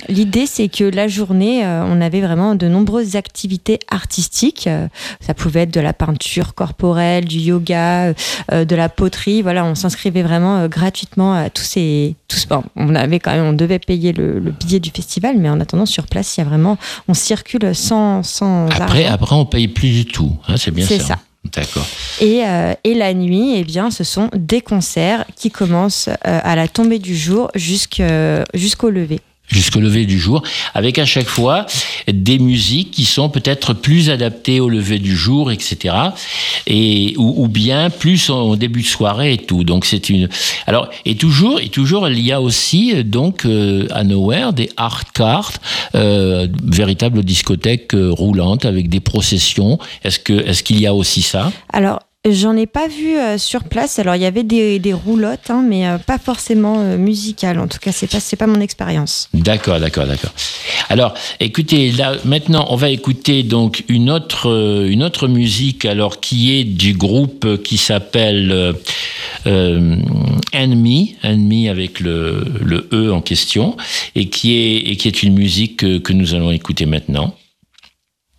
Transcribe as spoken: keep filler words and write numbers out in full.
l'idée, c'est que la journée, euh, on avait vraiment de nombreuses activités artistiques. Euh, ça pouvait être de la peinture corporelle, du yoga, euh, de la poterie. Voilà, on s'inscrivait vraiment euh, gratuitement à tous ces... Tous, bon, on avait quand même, on devait payer le, le billet du festival, mais en attendant, sur place, il y a vraiment... On circule sans, sans après, argent. après, on paye plus du tout. Hein, c'est bien c'est ça. ça. D'accord. Et, euh, et la nuit, eh bien, ce sont des concerts qui commencent euh, à la tombée du jour jusqu'au, jusqu'au lever. Jusqu'au lever du jour, avec à chaque fois des musiques qui sont peut-être plus adaptées au lever du jour, et cetera. Et ou, ou bien plus en début de soirée et tout. Donc c'est une. Alors et toujours et toujours il y a aussi donc euh, à Nowhere des art cars, euh, véritables discothèques euh, roulantes avec des processions. Est-ce que est-ce qu'il y a aussi ça? Alors. J'en ai pas vu euh, sur place. Alors il y avait des, des roulottes, hein, mais euh, pas forcément euh, musicales. En tout cas, c'est pas c'est pas mon expérience. D'accord, d'accord, d'accord. Alors, écoutez, là maintenant, on va écouter donc une autre euh, une autre musique, alors qui est du groupe qui s'appelle euh, euh, Enemy, Enemy avec le le E en question, et qui est et qui est une musique que, que nous allons écouter maintenant.